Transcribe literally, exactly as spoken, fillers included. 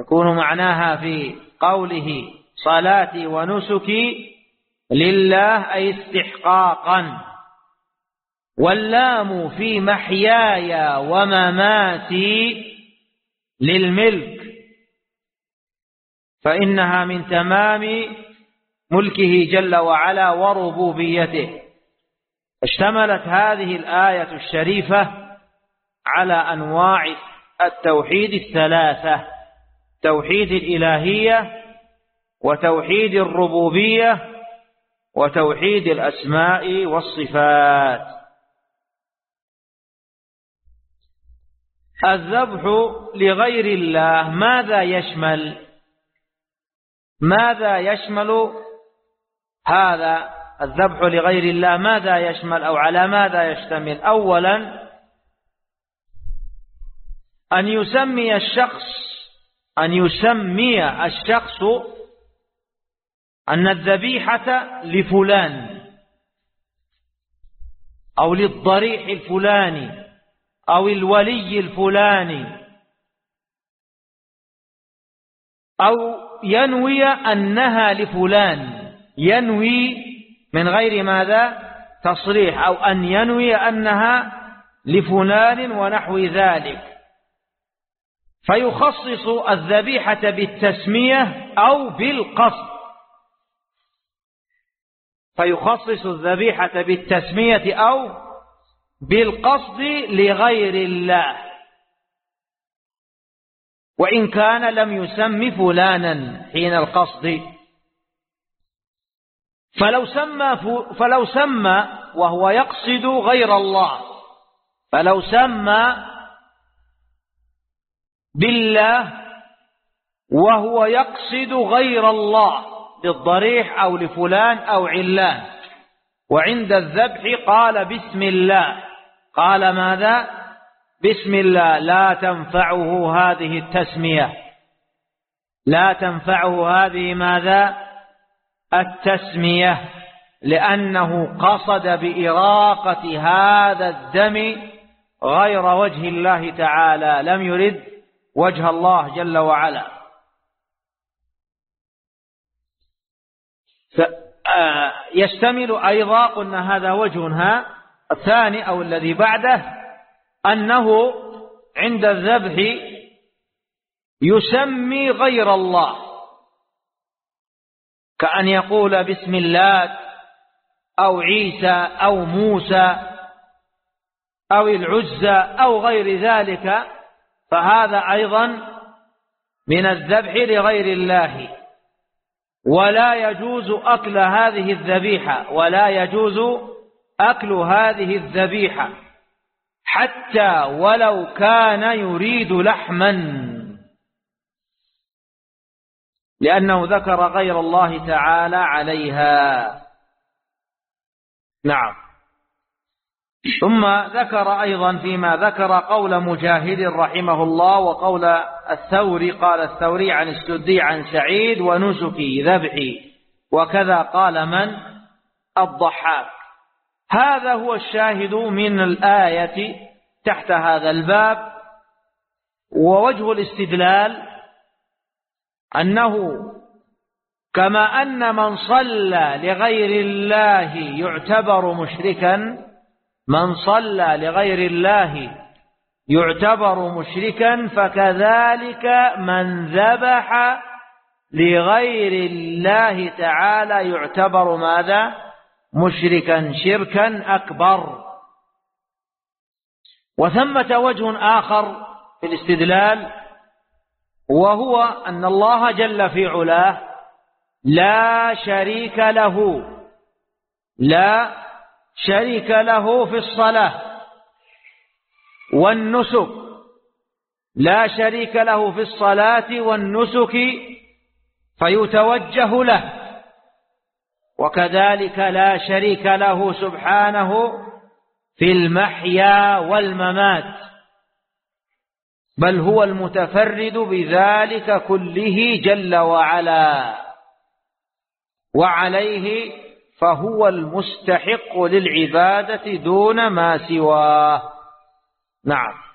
يكون معناها في قوله صلاتي ونسكي لله أي استحقاقا، واللام في محياي ومماتي للملك، فإنها من تمام ملكه جل وعلا وربوبيته. اشتملت هذه الآية الشريفة على أنواع التوحيد الثلاثة: توحيد الإلهية، وتوحيد الربوبية، وتوحيد الأسماء والصفات. الذبح لغير الله ماذا يشمل؟ ماذا يشمل هذا الذبح لغير الله؟ ماذا يشمل أو على ماذا يشتمل؟ أولا أن يسمي الشخص أن يسمي الشخص أن الذبيحة لفلان أو للضريح الفلاني أو الولي الفلاني، أو ينوي أنها لفلان، ينوي من غير ماذا تصريح، أو أن ينوي أنها لفلان ونحو ذلك، فيخصص الذبيحة بالتسمية أو بالقصد، فيخصص الذبيحة بالتسمية أو بالقصد لغير الله، وإن كان لم يسم فلانا حين القصد. فلو سمى فلو سمى وهو يقصد غير الله، فلو سمى بالله وهو يقصد غير الله للضريح أو لفلان أو علان، وعند الذبح قال بسم الله، قال ماذا؟ بسم الله، لا تنفعه هذه التسمية، لا تنفعه هذه ماذا؟ التسمية، لأنه قصد بإراقة هذا الدم غير وجه الله تعالى، لم يرد وجه الله جل وعلا. يشتمل أيضا، قلنا هذا وجهها. الثاني أو الذي بعده أنه عند الذبح يسمي غير الله، كأن يقول بسم الله أو عيسى أو موسى أو العزى أو غير ذلك، فهذا أيضا من الذبح لغير الله، ولا يجوز أكل هذه الذبيحة، ولا يجوز أكل هذه الذبيحة حتى ولو كان يريد لحما، لأنه ذكر غير الله تعالى عليها. نعم. ثم ذكر أيضا فيما ذكر قول مجاهد رحمه الله وقول الثوري، قال الثوري عن السدي عن سعيد ونسكي ذبحي، وكذا قال من؟ الضحاك. هذا هو الشاهد من الآية تحت هذا الباب. ووجه الاستدلال أنه كما أن من صلى لغير الله يعتبر مشركا، من صلى لغير الله يعتبر مشركا، فكذلك من ذبح لغير الله تعالى يعتبر ماذا؟ مشركا شركا أكبر. وثمة وجه آخر في الاستدلال، وهو أن الله جل في علاه لا شريك له، لا شريك له في الصلاة والنسك، لا شريك له في الصلاة والنسك فيتوجه له، وكذلك لا شريك له سبحانه في المحيا والممات، بل هو المتفرد بذلك كله جل وعلا، وعليه فهو المستحق للعبادة دون ما سواه. نعم.